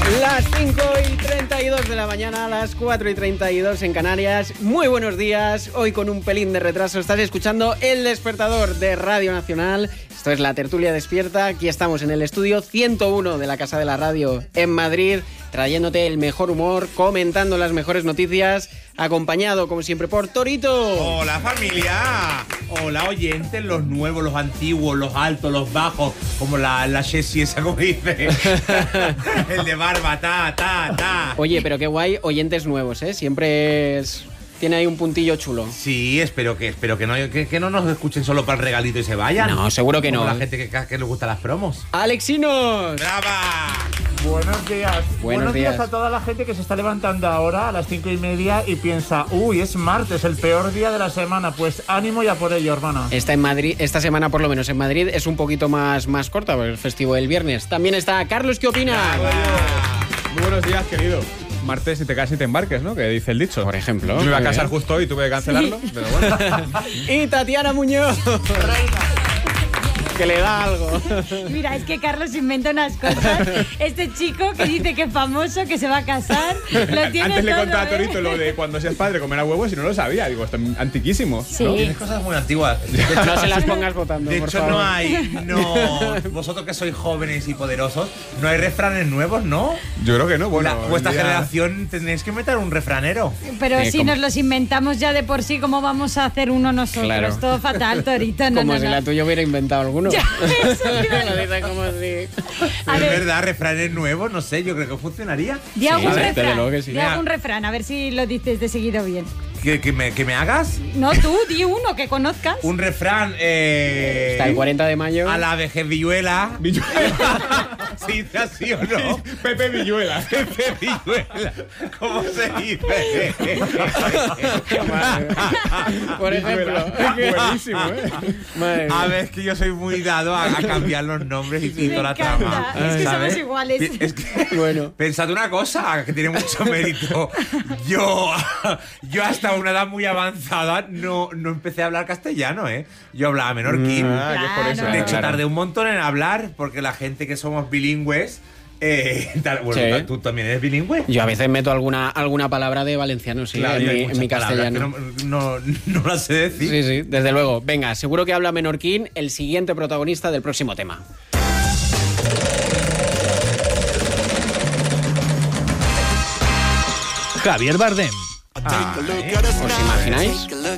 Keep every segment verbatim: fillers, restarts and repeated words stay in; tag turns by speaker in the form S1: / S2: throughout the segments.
S1: Las cinco y treinta y dos de la mañana, las cuatro y treinta y dos en Canarias. Muy buenos días, hoy con un pelín de retraso estás escuchando El Despertador de Radio Nacional. Esto es La Tertulia Despierta, aquí estamos en el estudio ciento uno de la Casa de la Radio en Madrid, trayéndote el mejor humor, comentando las mejores noticias, acompañado como siempre por Torito.
S2: Hola familia, hola oyentes, los nuevos, los antiguos, los altos, los bajos, como la, la Jessie esa, como dice, el de barba, ta, ta, ta.
S1: Oye, pero qué guay, oyentes nuevos, ¿eh? Siempre es... tiene ahí un puntillo chulo.
S2: Sí, espero que espero que no, que, que no nos escuchen solo para el regalito y se vayan.
S1: No, seguro que
S2: como
S1: no.
S2: La gente que, que les gustan las promos.
S1: ¡Alexinos!
S2: ¡Brava!
S3: Buenos días.
S1: Buenos,
S3: Buenos días.
S1: días
S3: a toda la gente que se está levantando ahora a las cinco y media y piensa, uy, es martes, el peor día de la semana. Pues ánimo ya por ello, hermana.
S1: Está en Madrid, esta semana por lo menos en Madrid es un poquito más, más corta, porque el festivo del viernes. También está Carlos, ¿qué opina?
S4: Muy buenos días, querido. Martes, si te casas y te embarques, ¿no? Que dice el dicho.
S1: Por ejemplo.
S4: Yo me iba a
S1: muy
S4: casar
S1: bien.
S4: justo hoy y tuve que cancelarlo,
S1: Sí.
S4: pero bueno.
S1: Y Tatiana Muñoz. Que le da algo.
S5: Mira, es que Carlos inventa unas cosas. Este chico que dice que es famoso, que se va a casar, lo tiene
S4: Antes le
S5: todo,
S4: contaba a
S5: ¿eh?
S4: Torito lo de cuando seas padre comerás huevos y no lo sabía. Digo, esto es antiquísimo.
S5: Sí.
S4: ¿no?
S2: Tienes cosas muy antiguas. De hecho,
S1: No se las pongas votando,
S2: de
S1: por
S2: hecho
S1: favor.
S2: no hay, no, vosotros que sois jóvenes y poderosos, no hay refranes nuevos, ¿no?
S4: Yo creo que no. Bueno,
S2: La- vuestra
S4: hoy en día-
S2: generación tendréis que meter un refranero.
S5: Pero
S1: Eh,
S5: si
S1: ¿cómo?
S5: nos los inventamos ya de por sí, ¿cómo vamos a hacer uno nosotros?
S1: Claro.
S5: Todo fatal, Torito. No,
S1: Como
S5: no,
S1: si
S5: no.
S1: la tuya hubiera inventado alguno.
S5: Ya, eso te iba a
S1: Lo
S5: decir.
S1: dice como si...
S5: A
S2: Es
S5: ver,
S2: verdad, refranes nuevos, no sé, yo creo que funcionaría.
S5: di algún
S1: Sí, desde
S5: refrán.
S1: luego que sí.
S5: Di algún refrán, a ver si lo dices de seguido bien.
S2: ¿Que, que, me, que me hagas
S5: No, tú, di uno que conozcas.
S2: un refrán. Eh,
S1: Hasta el cuarenta de mayo.
S2: A la vejez villuela.
S4: Villuela.
S2: ¿Se dice así o no?
S4: Pepe Villuela.
S2: Pepe Villuela. ¿Cómo se dice?
S1: Por ejemplo.
S4: Buenísimo, ¿eh?
S1: Madre mía.
S2: A ver, es que yo soy muy dado a, a cambiar los nombres y
S5: Me
S2: pinto la
S5: encanta.
S2: trama.
S5: Es que
S2: ¿sabes?
S5: somos iguales.
S2: Es que,
S1: Bueno.
S2: pensad una cosa que tiene mucho mérito. Yo, yo hasta una edad muy avanzada no, no empecé a hablar castellano, ¿eh? Yo hablaba menorquín.
S4: Ah, que es por eso.
S5: Claro.
S2: De hecho,
S4: claro.
S2: tardé un montón en hablar porque la gente que somos bilingües. Eh, tal- bueno,
S1: Sí.
S2: ¿tú también eres bilingüe?
S1: Yo a veces meto alguna, alguna palabra de valenciano, sí,
S2: Claro,
S1: en,
S2: hay
S1: mi,
S2: muchas
S1: en mi
S2: palabras
S1: castellano.
S2: que No, no, no las sé decir.
S1: Sí, sí, desde luego. Venga, seguro que habla menorquín, el siguiente protagonista del próximo tema.
S6: Javier Bardem.
S2: Ah, ¿eh?
S1: ¿Os imagináis?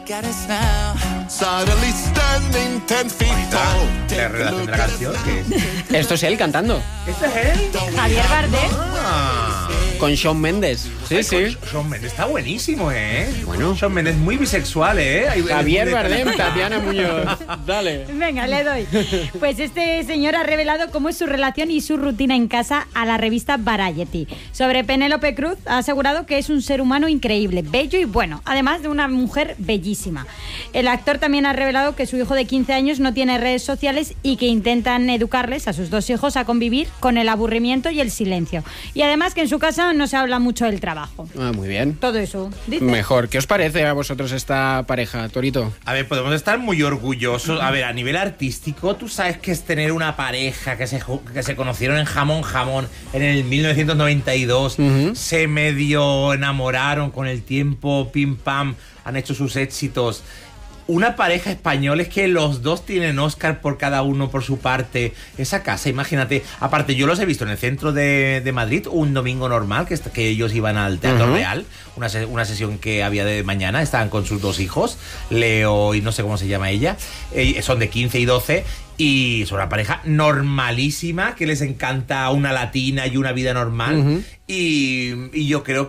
S2: La relación de la canción, ¿qué es?
S1: Esto es él cantando,
S2: ¿Este es él?
S5: Javier Bardem.
S2: Ah.
S1: con Shawn Mendes. Sí,
S2: Ay,
S1: sí.
S2: con Shawn Mendes está buenísimo, ¿eh?
S1: Bueno.
S2: Shawn Mendes es muy bisexual, ¿eh? Hay-
S1: Javier
S2: es muy de-
S1: Bardem, Tatiana Muñoz. Dale.
S5: Venga, le doy. Pues este señor ha revelado cómo es su relación y su rutina en casa a la revista Variety. Sobre Penélope Cruz, ha asegurado que es un ser humano increíble, bello y bueno, además de una mujer bellísima. El actor también ha revelado que su hijo de quince años no tiene redes sociales y que intentan educarles a sus dos hijos a convivir con el aburrimiento y el silencio. Y además que en su casa no se habla mucho del trabajo.
S1: Ah, muy bien.
S5: Todo eso, dice.
S1: Mejor. ¿Qué os parece a vosotros esta pareja, Torito?
S2: A ver, podemos estar muy orgullosos. A ver, a nivel artístico, tú sabes que es tener una pareja que se, ju- que se conocieron en Jamón Jamón en el mil novecientos noventa y dos,
S1: Ujú.
S2: se medio enamoraron con el tiempo, pim pam, han hecho sus éxitos. Una pareja española es que los dos tienen Oscar por cada uno por su parte. Esa casa, imagínate. Aparte, yo los he visto en el centro de, de Madrid un domingo normal, que, est- que ellos iban al Teatro
S1: Ujú.
S2: Real, una, se- una sesión que había de mañana, estaban con sus dos hijos, Leo y no sé cómo se llama ella, eh, son de quince y doce, y son una pareja normalísima, que les encanta una latina y una vida normal.
S1: Ujú.
S2: y, y yo creo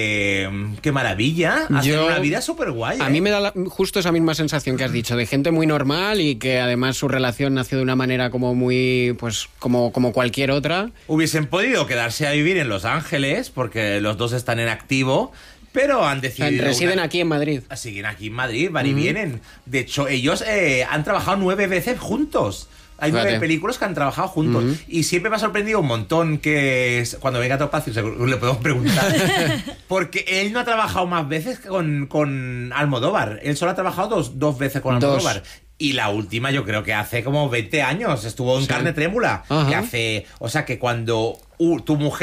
S2: que, qué maravilla, hacer
S1: Yo-
S2: una vida súper guay.
S1: A mí me da la- justo esa misma sensación que has dicho, de gente muy normal y que además su relación nació de una manera como muy, pues, como, como cualquier otra.
S2: Hubiesen podido quedarse a vivir en Los Ángeles, porque los dos están en activo, pero han decidido...
S1: Residen
S2: una-
S1: aquí en Madrid.
S2: Siguen aquí en Madrid, van y vienen. De hecho, ellos eh, han trabajado nueve veces juntos. Hay
S1: Fíjate.
S2: nueve películas que han trabajado juntos.
S1: Ujú.
S2: Y siempre me ha sorprendido un montón que es- cuando venga Topacio seguro le podemos preguntar. Porque él no ha trabajado más veces con, con Almodóvar. Él solo ha trabajado dos, dos veces con
S1: Dos.
S2: Almodóvar. Y la última yo creo que hace como veinte años. Estuvo en
S1: Sí.
S2: Carne Trémula.
S1: Ajá.
S2: Que hace... O sea que cuando uh, tu mujer